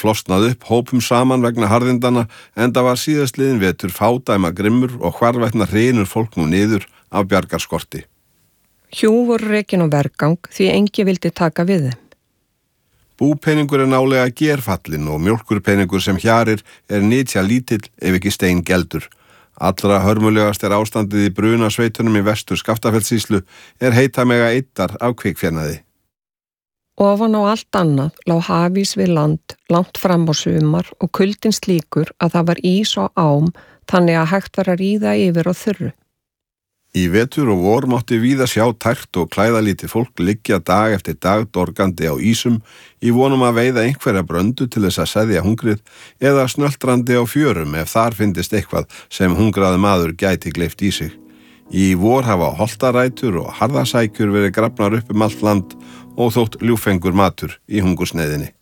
flosnað upp hópum saman vegna harðindana, enda var síðastliðin vetur fádæma grimmur og hvarvetna hrynur fólk nú niður af bjargarskorti. Hjú voru rekin á vergang því engi vildi taka við þeim. Búpeningur nálega gerfallin og mjólkurpeningur sem hjarir nýtja lítill ef ekki steingeldur. Allra hörmulegast ástandið í brunasveitunum í vestur Skaftafellssýslu heitamega eittar af kvikfénaði. Ofan á allt annað lá hafís við land langt fram á sumar og kuldinn slíkur að það var ís og ám þannig að hægt var að ríða yfir á þurru. Í vetur og vor mátti víða sjá tært og klæðalítið fólk liggja dag eftir dag dorgandi á ísum í vonum að veiða einhverja bröndu til þess að seðja hungrið eða snöldrandi á fjörum ef þar fyndist eitthvað sem hungraði maður gæti gleypt í sig. Í vor hafa holtarætur og harðasækjur verið grafnar upp allt land og þótt ljúffengur matur í hungursneiðinni.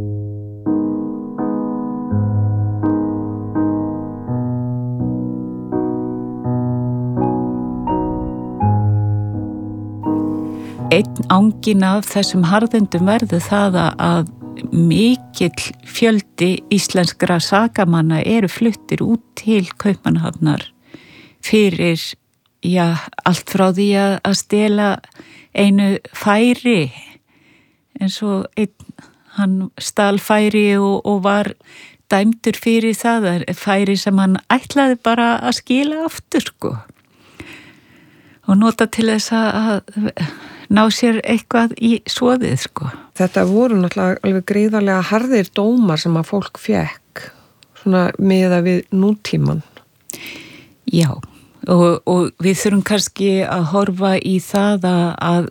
Einn angin af þessum harðindum verður það að mikill fjöldi íslenskra sakamanna eru fluttir út til Kaupmannahafnar fyrir, allt frá því að stela einu færi, eins og hann stal færi og var dæmdur fyrir það, færi sem hann ætlaði bara að skila aftur, og nota til þess að ná sér eitthvað í svoðið, Þetta voru náttúrulega alveg gríðarlega harðir dómar sem að fólk fékk, svona miðað við nútíman. Já, og við þurfum kannski að horfa í það að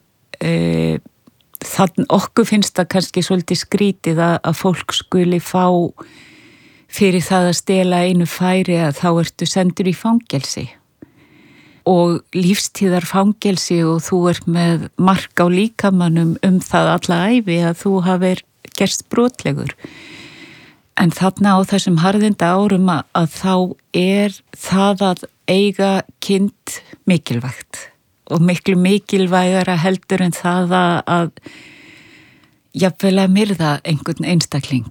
þann okkur finnst það kannski svolítið skrítið að fólk skuli fá fyrir það að stela einu færi að þá ertu sendur í fangelsi. Og lífstíðar fangelsi og þú ert með mark á líkamannum það alla ævi að þú hafir gerst brotlegur. En þarna á þessum harðinda árum að þá það að eiga kind mikilvægt og miklu mikilvægara heldur en það að jafnvel að myrða einhvern einstakling.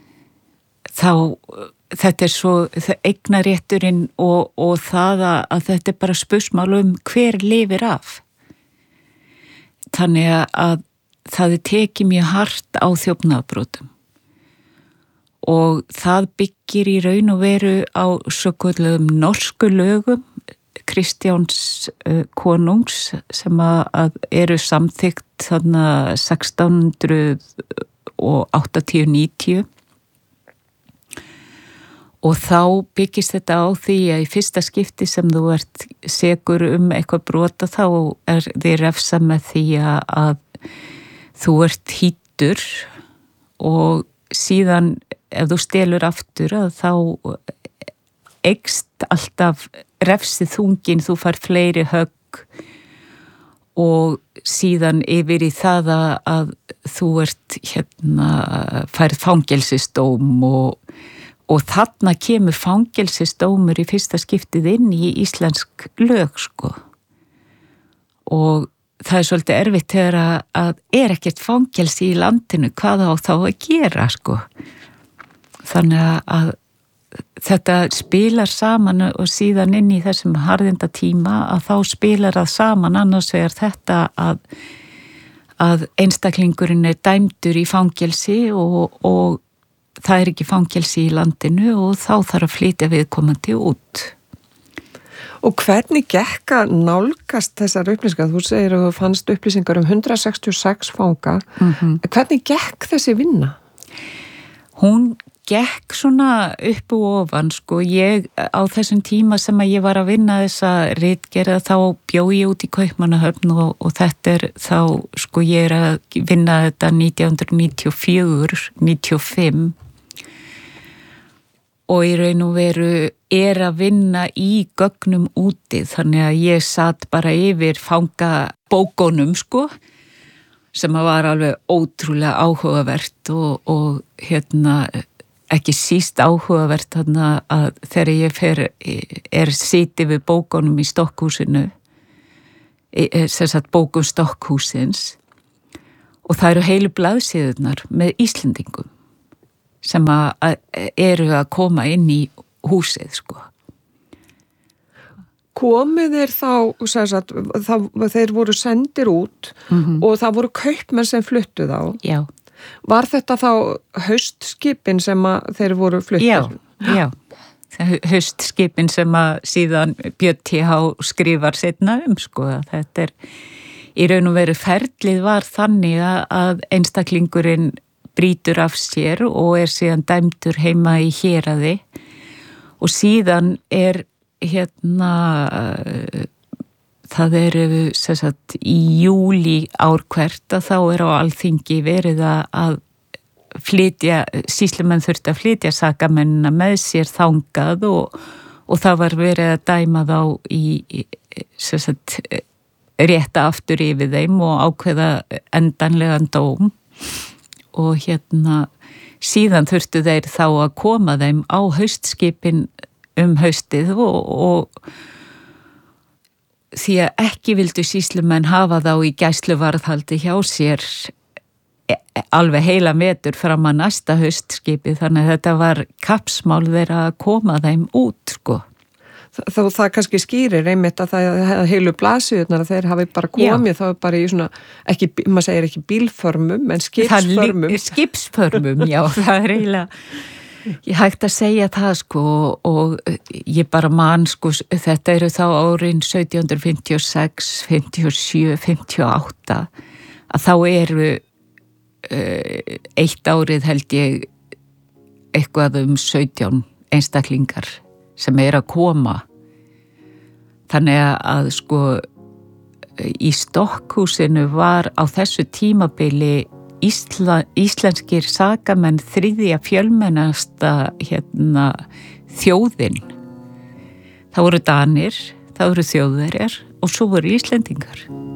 Þetta svo eignarétturinn og það að þetta bara spursmál hver lifir af. Þannig að það tekið mjög hart á þjófnaðarbrotum. Og það byggir í raun og veru á svokölluðum norsku lögum Kristjáns konungs sem að eru samþykkt þarna 1680-90. Og þá byggist þetta á því að í fyrsta skipti sem þú ert sekur eitthvað brota þá þið refsa með því að þú ert hýttur og síðan ef þú stelur aftur að þá eykst alltaf refsið þungin, þú fær fleiri högg og síðan yfir í það að þú ert færð fangelsisdóm og þarna kemur fangelsisdómur í fyrsta skiptið inn í íslensk lög, Og það svolítið erfitt þegar að ekkert fangelsi í landinu, hvað á þá að gera, Þannig að þetta spilar saman og síðan inn í þessum harðinda tíma að þá spilar það saman annars vegar þetta að einstaklingurinn dæmdur í fangelsi og það ekki fangelsi í landinu og þá þarf að flytja viðkomandi út. Og hvernig gekk að nálgast þessar upplýsingar? Þú segir að þú fannst upplýsingar 166 fanga. Hvernig gekk þessi vinna? Hún gekk svona upp og ofan, Ég á þessum tíma sem að ég var að vinna þessa ritgerða þá bjó ég út í Kaupmannahöfn og þetta þá, ég að vinna þetta 1994-95 og í raun og veru að vinna í gögnum úti, þannig að ég satt bara yfir fangabókunum, sem var alveg ótrúlega áhugavert og ekki síst áhugavert þarna að þegar ég sitið við bókunum í Stokkhúsinu, sem sagt bókum Stokkhúsins og það eru heilu blaðsíðurnar með Íslendingum sem að eru að koma inn í húsið, sko. Komið þeir þeir voru sendir út og það voru kaupmenn sem fluttu þá. Já. Var þetta þá haustskipin sem að þeir voru fluttir? Já. Haustskipin sem að síðan Björn T.H. skrifar seinna sko. Þetta í raun og veru ferlið var þannig að einstaklingurinn brýtur af sér og síðan dæmdur heima í héraði og síðan það sagt, í júlí ár hvert að þá á Alþingi verið að flytja, sýslumenn þurfti að flytja sakamennina með sér þangað og það var verið að dæma þá í sagt, rétta aftur yfir þeim og ákveða endanlegan dóm og síðan þurftu þeir þá að koma þeim á haustskipin haustið og því að ekki vildu sýslumenn hafa þá í gæsluvarðhaldi hjá sér alveg heila metur fram að næsta haustskipi þannig að þetta var kappsmál þeirra að koma þeim út sko. Þá það kannski skýrir einmitt að það heilu blaðsíðurnar að þeir hafi bara komið þá bara í svona, maður segir ekki bílförmum en skipsförmum. Skipsförmum, já, það eiginlega ég hægt að segja það sko og ég bara man sko þetta eru þá árin 1756, 57, 58 að þá eru eitt árið held ég eitthvað 17 einstaklingar sem að koma þannig að sko í Stokkhúsinu var á þessu tímabili íslenskir sakamenn þriðja fjölmennasta þjóðin. Það voru Danir, það voru Þjóðverjar og svo voru Íslendingar.